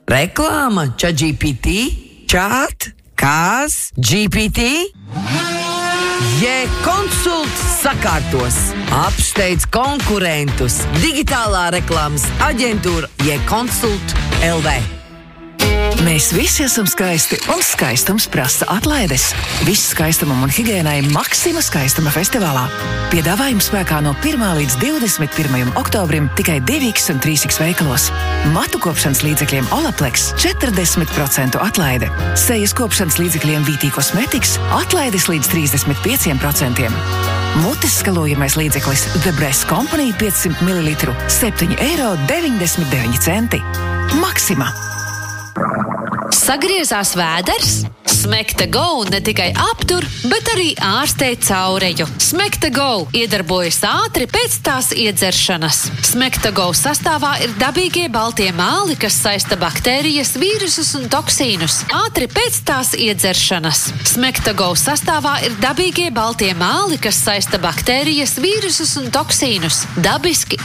Reklāma ChatGPT, Chat, Kās, GPT. J-Consult sakārtos, apsteidz konkurentus. Digitālā reklāmas aģentūra J-Consult LV. Mēs visi esam skaisti, un skaistums prasa atlaides. Viss skaistumam un higiēnai Maxima skaistuma festivālā. Piedāvājums spēkā no 1. līdz 21. oktobrim tikai 2X un 3X veikalos. Matu kopšanas līdzekļiem Olaplex 40% atlaide. Sejas kopšanas līdzekļiem VT Cosmetics atlaides līdz 35%. Mutes skalojamais līdzeklis The Breast Company 500 ml €7,99. Maxima. Sagriezās vēders? Smekta Go ne tikai aptur, bet arī ārstē caureju. Smekta Go iedarbojas ātri pēc tās iedzeršanas. Smekta Go sastāvā ir dabīgie baltie māli, kas saista baktērijas, vīrusus un toksīnus. Ātri pēc tās iedzeršanas. Smekta Go sastāvā ir dabīgie baltie māli, kas saista baktērijas, vīrusus un toksīnus. Dabiski